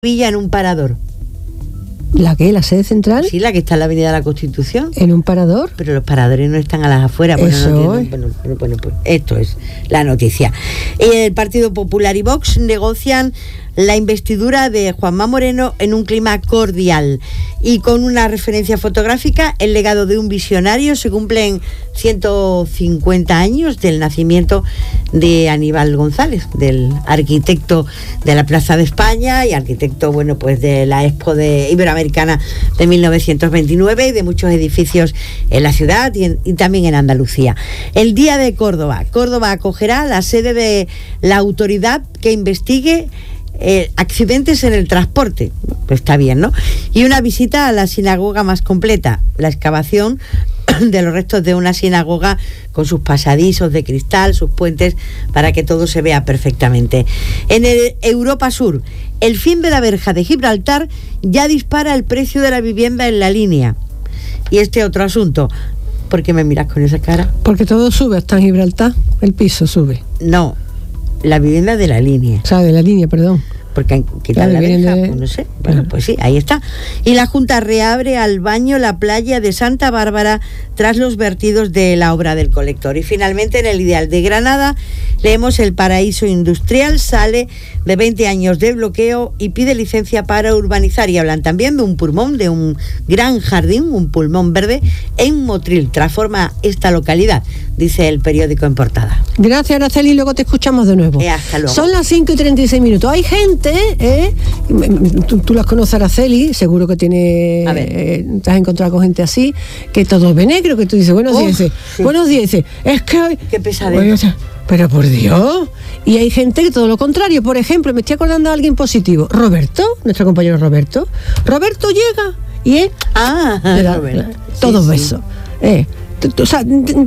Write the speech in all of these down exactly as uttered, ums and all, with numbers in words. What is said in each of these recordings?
Villa en un parador. ¿La qué? ¿La sede central? Sí, la que está en la Avenida de la Constitución. ¿En un parador? Pero los paradores no están a las afueras. Bueno, Eso no es. tienen, bueno, bueno, pues esto es la noticia. El Partido Popular y Vox negocian la investidura de Juanma Moreno en un clima cordial y con una referencia fotográfica. El legado de un visionario. Se cumplen ciento cincuenta años del nacimiento de Aníbal González, del arquitecto de la Plaza de España y arquitecto, bueno, pues de la Expo de Iberoamericana de mil novecientos veintinueve y de muchos edificios en la ciudad y, en, y también en Andalucía. El Día de Córdoba. Córdoba acogerá la sede de la autoridad que investigue Eh, accidentes en el transporte. Pues está bien, ¿no? Y una visita a la sinagoga más completa, la excavación de los restos de una sinagoga con sus pasadizos de cristal, sus puentes, para que todo se vea perfectamente. En el Europa Sur, el fin de la verja de Gibraltar ya dispara el precio de la vivienda en la línea. Y este otro asunto, ¿por qué me miras con esa cara? Porque todo sube hasta en Gibraltar, el piso sube. No, la vivienda de la línea. O sea, de la línea, perdón. Porque han quitado Claro, la verja, de... pues no sé. Bueno, pues sí, ahí está. Y la Junta reabre al baño la playa de Santa Bárbara tras los vertidos de la obra del colector. Y finalmente, en el Ideal de Granada, leemos: el paraíso industrial sale de veinte años de bloqueo y pide licencia para urbanizar. Y hablan también de un pulmón, de un gran jardín, un pulmón verde en Motril. Transforma esta localidad, dice el periódico en portada. Gracias, Araceli, luego te escuchamos de nuevo. Eh, hasta luego. Son las cinco y treinta y seis minutos. Hay gente, ¿eh? Tú, tú las conoces, Araceli, seguro que tiene, eh, te has encontrado con gente así, que todo ve negro, que tú dices, buenos Uf, días, sí. buenos días, dice, es que hoy... Qué pesadilla. Bueno, o sea, pero por Dios. Y hay gente que todo lo contrario. Por ejemplo, me estoy acordando de alguien positivo. Roberto, nuestro compañero Roberto. Roberto llega y es... Ah, da, Roberto. todos Sí, besos. Sí. Eh, t- t- o sea,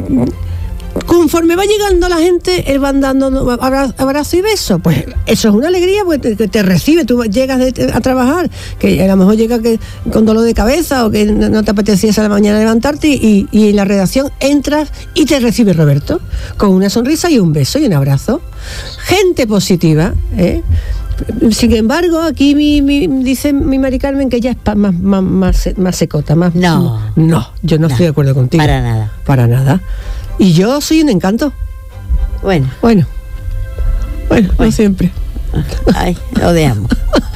conforme va llegando la gente, él van dando abrazo, abrazo y beso. Pues eso es una alegría, porque te, te recibe, tú llegas de, a trabajar, que a lo mejor llega que, con dolor de cabeza o que no, no te apetecía a la mañana levantarte y, y en la redacción entras y te recibe Roberto con una sonrisa y un beso y un abrazo. Gente positiva, ¿eh? Sin embargo, aquí mi, mi, dice mi Mari Carmen que ella es pa, más, más, más, más secota, más... No. No, yo no, no estoy de acuerdo contigo. Para nada. Para nada. Y yo soy un encanto. Bueno. Bueno. Bueno, Bueno. no siempre. Ay, lo odiamos.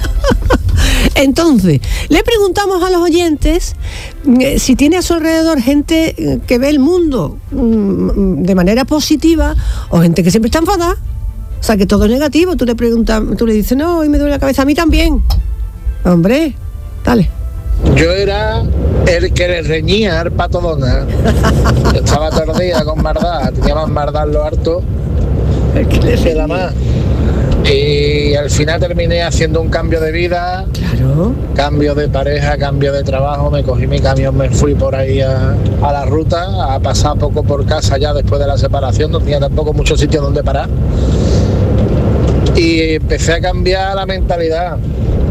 Entonces, le preguntamos a los oyentes eh, si tiene a su alrededor gente eh, que ve el mundo mm, de manera positiva o gente que siempre está enfadada. O sea, que todo es negativo. Tú le preguntas, tú le dices, no, hoy me duele la cabeza, a mí también. Hombre, dale. Yo era el que le reñía al Pato Donald. Yo estaba todo el día con maldad, tenía más maldad en lo harto que la más. Y al final terminé haciendo un cambio de vida, Claro. cambio de pareja, cambio de trabajo, me cogí mi camión, me fui por ahí a, a la ruta, a pasar poco por casa ya después de la separación, no tenía tampoco mucho sitio donde parar. Y empecé a cambiar la mentalidad.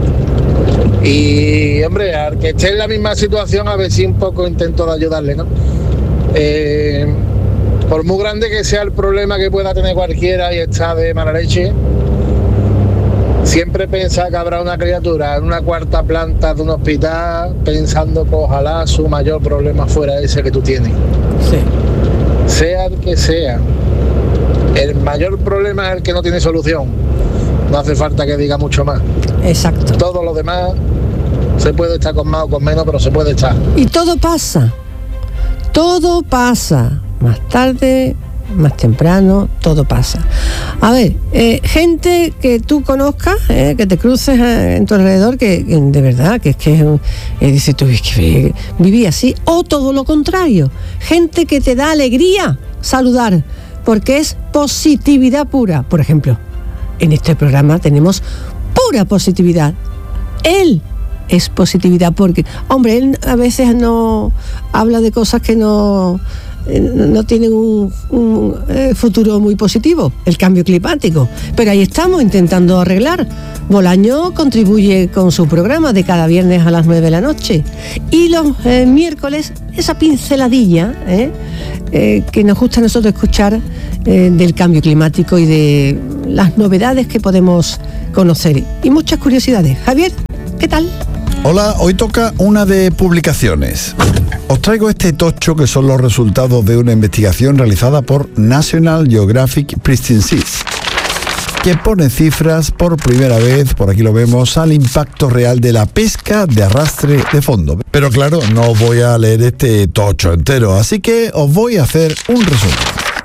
Y, hombre, al que esté en la misma situación, a ver si un poco intento de ayudarle, ¿no? Eh, por muy grande que sea el problema que pueda tener cualquiera y está de mala leche, siempre piensa que habrá una criatura en una cuarta planta de un hospital pensando que ojalá su mayor problema fuera ese que tú tienes. Sí. Sea el que sea. El mayor problema es el que no tiene solución. No hace falta que diga mucho más. Exacto. Todo lo demás se puede estar con más o con menos, pero se puede estar. Y todo pasa. Todo pasa. Más tarde, más temprano, todo pasa. A ver, eh, gente que tú conozcas, eh, que te cruces eh, en tu alrededor, que, que de verdad, que es que eh, dices tú, es que viví así, o todo lo contrario. Gente que te da alegría saludar, porque es positividad pura. Por ejemplo, en este programa tenemos pura positividad. Él es positividad porque, hombre, él a veces no habla de cosas que no, eh, no tienen un, un eh, futuro muy positivo, el cambio climático. Pero ahí estamos intentando arreglar. Bolaño contribuye con su programa de cada viernes a las nueve de la noche. Y los eh, miércoles, esa pinceladilla eh, eh, que nos gusta a nosotros escuchar eh, del cambio climático y de las novedades que podemos conocer y muchas curiosidades. Javier, ¿qué tal? Hola, hoy toca una de publicaciones. Os traigo este tocho que son los resultados de una investigación realizada por National Geographic Pristine Seas, que pone cifras por primera vez, por aquí lo vemos, al impacto real de la pesca de arrastre de fondo. Pero claro, no os voy a leer este tocho entero, así que os voy a hacer un resumen.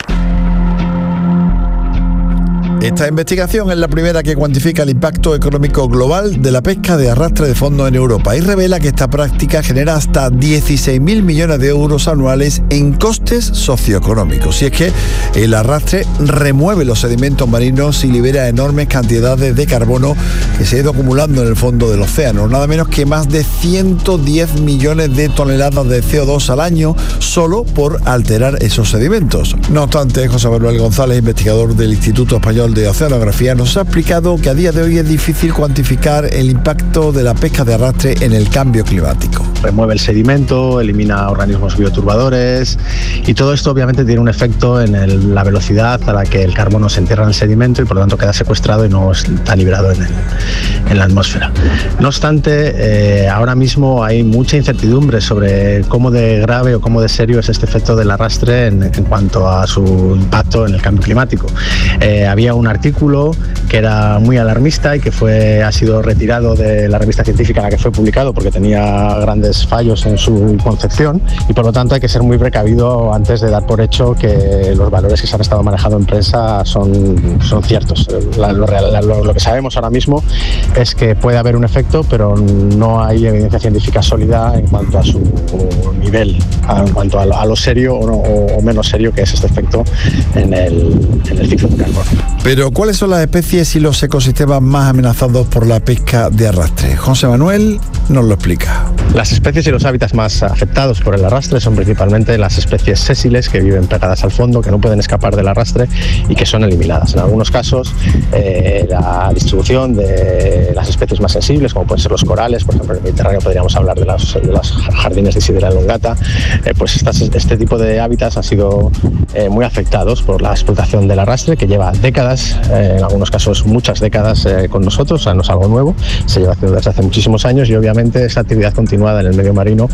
Esta investigación es la primera que cuantifica el impacto económico global de la pesca de arrastre de fondo en Europa y revela que esta práctica genera hasta dieciséis mil millones de euros anuales en costes socioeconómicos. Y es que el arrastre remueve los sedimentos marinos y libera enormes cantidades de carbono que se ha ido acumulando en el fondo del océano. Nada menos que más de ciento diez millones de toneladas de C O dos al año solo por alterar esos sedimentos. No obstante, José Manuel González, investigador del Instituto Español de Oceanografía, nos ha explicado que a día de hoy es difícil cuantificar el impacto de la pesca de arrastre en el cambio climático. Remueve el sedimento, elimina organismos bioturbadores y todo esto obviamente tiene un efecto en el, la velocidad a la que el carbono se entierra en el sedimento y por lo tanto queda secuestrado y no está liberado en, el, en la atmósfera. No obstante, eh, ahora mismo hay mucha incertidumbre sobre cómo de grave o cómo de serio es este efecto del arrastre en, en cuanto a su impacto en el cambio climático. Eh, había un artículo que era muy alarmista y que fue, ha sido retirado de la revista científica en la que fue publicado porque tenía grandes fallos en su concepción y por lo tanto hay que ser muy precavido antes de dar por hecho que los valores que se han estado manejando en prensa son, son ciertos. La, lo, real, la, lo, lo que sabemos ahora mismo es que puede haber un efecto, pero no hay evidencia científica sólida en cuanto a su nivel, en cuanto a lo, a lo serio o, no, o menos serio que es este efecto en el, en el ciclo de carbono. Pero ¿cuáles son las especies y los ecosistemas más amenazados por la pesca de arrastre? José Manuel nos lo explica. Las especies y los hábitats más afectados por el arrastre son principalmente las especies sésiles que viven pegadas al fondo, que no pueden escapar del arrastre y que son eliminadas. En algunos casos, eh, la distribución de las especies más sensibles, como pueden ser los corales, por ejemplo en el Mediterráneo podríamos hablar de los, de los jardines de Isidera elongata, eh, pues estas, este tipo de hábitats han sido eh, muy afectados por la explotación del arrastre, que lleva décadas, eh, en algunos casos muchas décadas eh, con nosotros, o sea, no es algo nuevo, se lleva haciendo desde hace muchísimos años y obviamente esa actividad continuada en el medio marino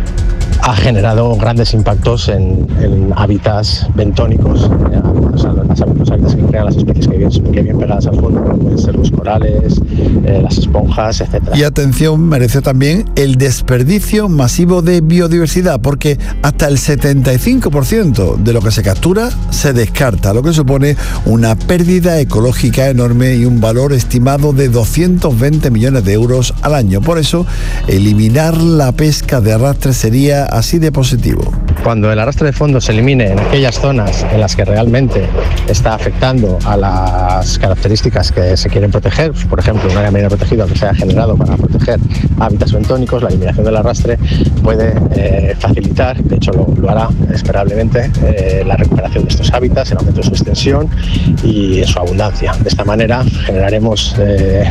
ha generado grandes impactos en, en hábitats bentónicos, eh, o sea, los, los hábitats que crean las especies que viven, que viven pegadas al fondo, como pueden ser los corales, eh, las esponjas, etcétera. Y atención, merece también el desperdicio masivo de biodiversidad, porque hasta el setenta y cinco por ciento de lo que se captura se descarta, lo que supone una pérdida ecológica enorme y un valor estimado de doscientos veinte millones de euros al año. Por eso, eliminar la pesca de arrastre sería así de positivo. Cuando el arrastre de fondo se elimine en aquellas zonas en las que realmente está afectando a las características que se quieren proteger, por ejemplo, un área marina protegida que se haya generado para proteger hábitats bentónicos, la eliminación del arrastre puede eh, facilitar, de hecho lo, lo hará esperablemente, eh, la recuperación de estos hábitats, el aumento de su extensión y su abundancia. De esta manera generaremos eh,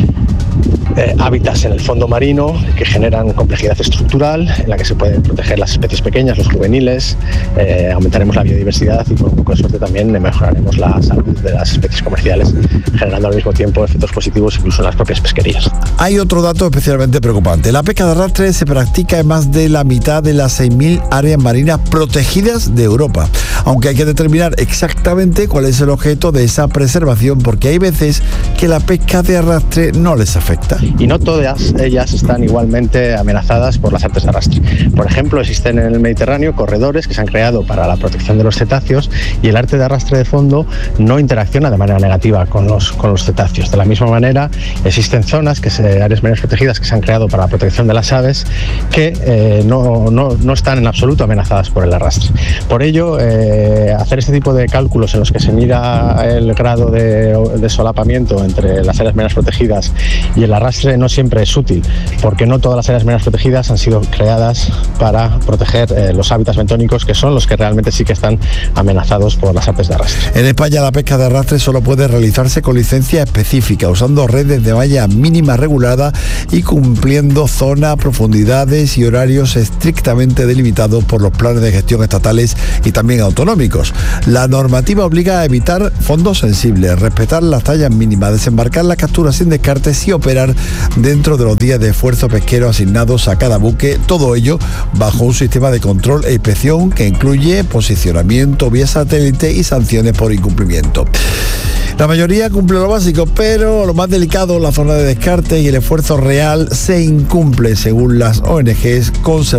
Eh, hábitats en el fondo marino que generan complejidad estructural en la que se pueden proteger las especies pequeñas, los juveniles, eh, aumentaremos la biodiversidad y con un poco de suerte también mejoraremos la salud de las especies comerciales, generando al mismo tiempo efectos positivos incluso en las propias pesquerías. Hay otro dato especialmente preocupante. La pesca de arrastre se practica en más de la mitad de las seis mil áreas marinas protegidas de Europa, aunque hay que determinar exactamente cuál es el objeto de esa preservación, porque hay veces que la pesca de arrastre no les afecta. Y no todas ellas están igualmente amenazadas por las artes de arrastre. Por ejemplo, existen en el Mediterráneo corredores que se han creado para la protección de los cetáceos y el arte de arrastre de fondo no interacciona de manera negativa con los, con los cetáceos. De la misma manera, existen zonas, que se, áreas marinas protegidas que se han creado para la protección de las aves que eh, no, no, no están en absoluto amenazadas por el arrastre. Por ello, eh, hacer este tipo de cálculos en los que se mira el grado de, de solapamiento entre las áreas marinas protegidas y el arrastre arrastre no siempre es útil, porque no todas las áreas marinas protegidas han sido creadas para proteger eh, los hábitats bentónicos, que son los que realmente sí que están amenazados por las artes de arrastre. En España la pesca de arrastre solo puede realizarse con licencia específica, usando redes de malla mínima regulada y cumpliendo zonas, profundidades y horarios estrictamente delimitados por los planes de gestión estatales y también autonómicos. La normativa obliga a evitar fondos sensibles, respetar las tallas mínimas, desembarcar las capturas sin descartes y operar dentro de los días de esfuerzo pesquero asignados a cada buque, todo ello bajo un sistema de control e inspección que incluye posicionamiento vía satélite y sanciones por incumplimiento. La mayoría cumple lo básico, pero lo más delicado, la zona de descarte y el esfuerzo real, se incumple según las O N Ges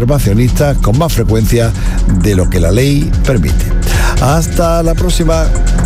conservacionistas con más frecuencia de lo que la ley permite. Hasta la próxima.